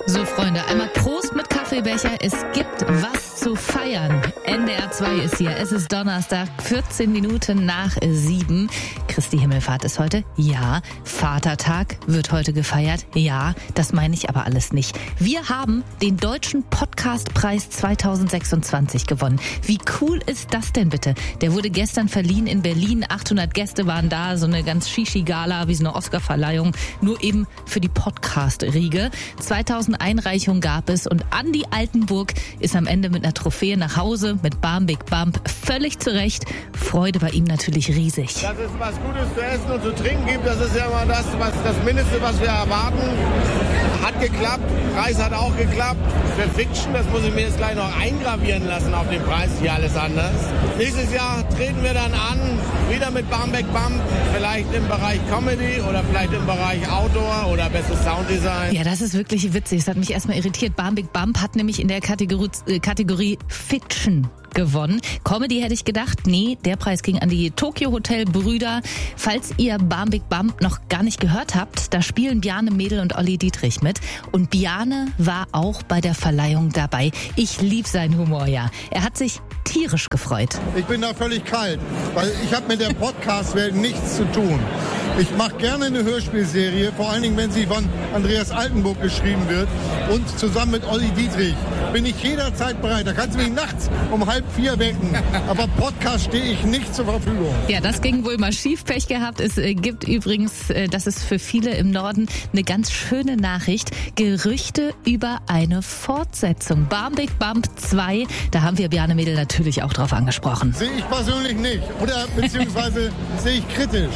So, Freunde, einmal Prost mit Kaffeebecher. Es gibt was zu feiern. NDR 2 ist hier. Es ist Donnerstag, 14 Minuten nach 7. Christi Himmelfahrt ist heute. Ja. Vatertag wird heute gefeiert. Ja. Das meine ich aber alles nicht. Wir haben den Deutschen Podcastpreis 2026 gewonnen. Wie cool ist das denn bitte? Der wurde gestern verliehen in Berlin. 800 Gäste waren da. So eine ganz Shishi-Gala wie so eine Oscar-Verleihung. Nur eben für die Podcast-Riege. 2000 Einreichungen gab es und Andi Altenburg ist am Ende mit einer Trophäe nach Hause mit Bam Big Bump. Völlig zu Recht. Freude bei ihm natürlich riesig. Dass es was Gutes zu essen und zu trinken gibt, das ist ja immer das Mindeste, was wir erwarten. Hat geklappt. Preis hat auch geklappt. Für Fiction, das muss ich mir jetzt gleich noch eingravieren lassen auf den Preis. Hier alles anders. Nächstes Jahr treten wir dann an, wieder mit Bam Big Bump. Vielleicht im Bereich Comedy oder vielleicht im Bereich Outdoor oder bestes Sounddesign. Ja, das ist wirklich witzig. Es hat mich erstmal irritiert. Bam Big Bump hat nämlich in der Kategorie Fiction gewonnen. Comedy hätte ich gedacht, nee, der Preis ging an die Tokyo Hotel Brüder. Falls ihr Bam Big Bump noch gar nicht gehört habt, da spielen Bjarne Mädel und Olli Dietrich mit. Und Bjarne war auch bei der Verleihung dabei. Ich lieb seinen Humor, ja. Er hat sich tierisch gefreut. Ich bin da völlig kalt, weil ich habe mit der Podcast-Welt nichts zu tun. Ich mache gerne eine Hörspielserie, vor allen Dingen, wenn sie von Andreas Altenburg geschrieben wird und zusammen mit Olli Dietrich. Bin ich jederzeit bereit. Da kannst du mich nachts um 3:30 wecken. Aber Podcast stehe ich nicht zur Verfügung. Ja, das ging wohl mal schief, Pech gehabt. Es gibt übrigens, das ist für viele im Norden eine ganz schöne Nachricht, Gerüchte über eine Fortsetzung. Bam Big Bump 2, da haben wir Bjarne Mädel natürlich auch drauf angesprochen. Sehe ich persönlich nicht. Oder beziehungsweise sehe ich kritisch.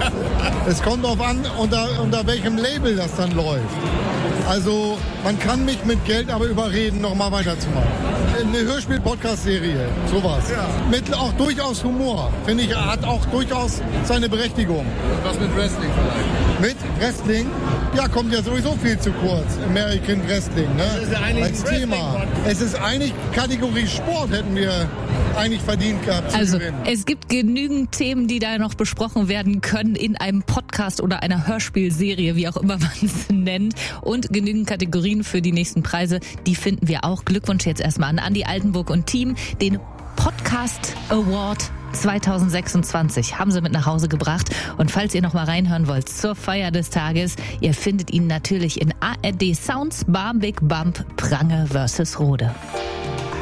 Es kommt darauf an, unter welchem Label das dann läuft. Also man kann mich mit Geld aber überreden, nochmal weiterzumachen. Eine Hörspiel-Podcast-Serie, sowas. Ja. Mit auch durchaus Humor, finde ich, hat auch durchaus seine Berechtigung. Was mit Wrestling vielleicht? Mit Wrestling? Ja, kommt ja sowieso viel zu kurz. American Wrestling, ne? Das ist ja eigentlich als Thema. Es ist eigentlich Kategorie Sport, hätten wir eigentlich verdient gehabt zu gewinnen. Es gibt genügend Themen, die da noch besprochen werden können in einem Podcast oder einer Hörspielserie, wie auch immer man es nennt. Und genügend Kategorien für die nächsten Preise, die finden wir auch. Glückwunsch jetzt erstmal an Andi Altenburg und Team. Den Podcast Award 2026 haben sie mit nach Hause gebracht. Und falls ihr noch mal reinhören wollt zur Feier des Tages, ihr findet ihn natürlich in ARD Sounds Bam Big Bump Prange vs. Rode.